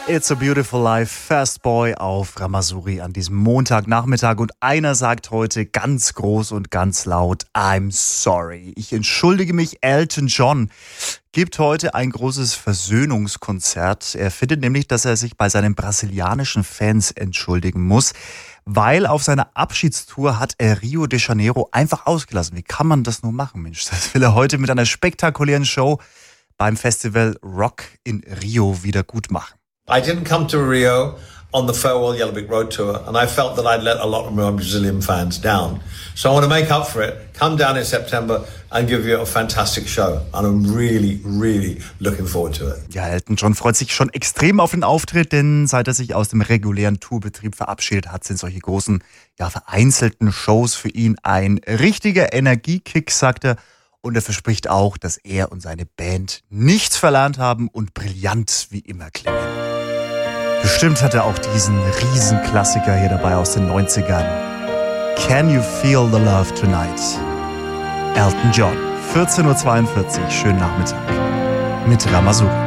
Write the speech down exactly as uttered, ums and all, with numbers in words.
It's a Beautiful Life, First Boy auf Ramazzouri an diesem Montagnachmittag. Und einer sagt heute ganz groß und ganz laut, I'm sorry. Ich entschuldige mich, Elton John gibt heute ein großes Versöhnungskonzert. Er findet nämlich, dass er sich bei seinen brasilianischen Fans entschuldigen muss, weil auf seiner Abschiedstour hat er Rio de Janeiro einfach ausgelassen. Wie kann man das nur machen, Mensch? Das will er heute mit einer spektakulären Show beim Festival Rock in Rio wieder gut machen. I didn't come to Rio on the farewell Yellow Brick Road tour, and I felt that I'd let a lot of my Brazilian fans down. So I want to make up for it, come down in September and give you a fantastic show. And I'm really, really looking forward to it. Ja, Elton John freut sich schon extrem auf den Auftritt, denn seit er sich aus dem regulären Tourbetrieb verabschiedet hat, sind solche großen, ja, vereinzelten Shows für ihn ein richtiger Energiekick, sagt er. Und er verspricht auch, dass er und seine Band nichts verlernt haben und brillant wie immer klingen. Bestimmt hat er auch diesen Riesenklassiker hier dabei aus den neunzigern. Can You Feel the Love Tonight? Elton John, vierzehn Uhr zweiundvierzig, schönen Nachmittag mit Ramazzouri.